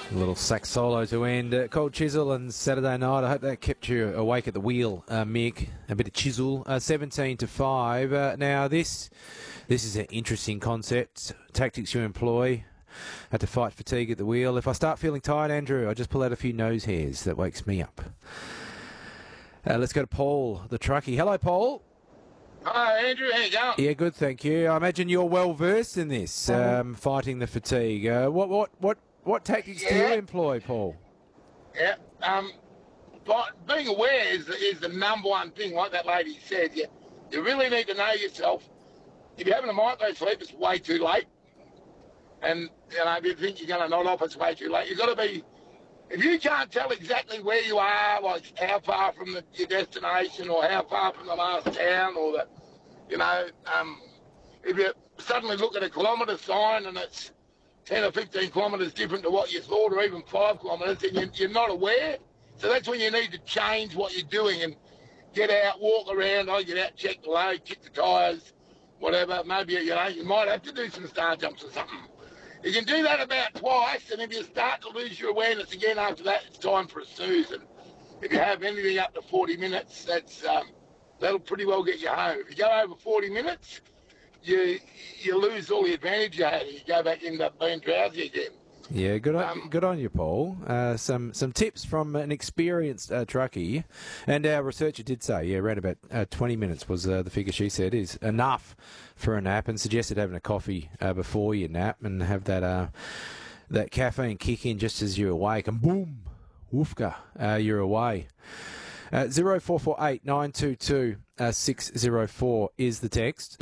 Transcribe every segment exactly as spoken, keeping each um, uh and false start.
A little sax solo to end uh, Cold Chisel and Saturday night. I hope that kept you awake at the wheel, uh, Mick. A bit of chisel. Uh, seventeen to five. Uh, now, this this is an interesting concept. Tactics you employ. Had to fight fatigue at the wheel. If I start feeling tired, Andrew, I just pull out a few nose hairs. That wakes me up. Uh, let's go to Paul, the truckie. Hello, Paul. Hi, Andrew. How you going? Yeah, good, thank you. I imagine you're well versed in this, um, fighting the fatigue. Uh, what, what, what, what tactics yeah. do you employ, Paul? Yeah. Um, but being aware is, is the number one thing. Like that lady said, you, you really need to know yourself. If you're having a micro sleep, it's way too late. And you know, if you think you're going to nod off, it's way too late. You've got to be. If you can't tell exactly where you are, like how far from the, your destination or how far from the last town or the, you know, um, if you suddenly look at a kilometre sign and it's ten or fifteen kilometres different to what you thought or even five kilometres, then you, you're not aware. So that's when you need to change what you're doing and get out, walk around, I get out, check the load, kick the tyres, whatever. Maybe, you know, you might have to do some star jumps or something. You can do that about twice, and if you start to lose your awareness again after that, it's time for a snooze. And if you have anything up to forty minutes, that's um, that'll pretty well get you home. If you go over forty minutes, you you lose all the advantage you had. You go back and end up being drowsy again. Yeah, good on, Um, good on you, Paul. Uh, some some tips from an experienced uh, truckie, and our researcher did say, yeah, around about uh, twenty minutes was uh, the figure she said is enough for a nap, and suggested having a coffee uh, before you nap and have that uh, that caffeine kick in just as you're awake, and boom, woofka, uh, you're away. Uh, zero four four eight nine two two six zero four is the text.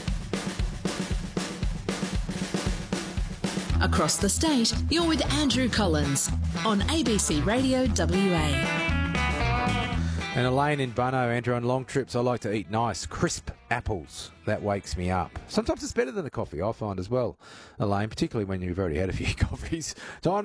Across the state, you're with Andrew Collins on A B C Radio W A. And Elaine in Bunno, Andrew, on long trips I like to eat nice, crisp apples. That wakes me up. Sometimes it's better than a coffee, I find as well, Elaine, particularly when you've already had a few coffees. Time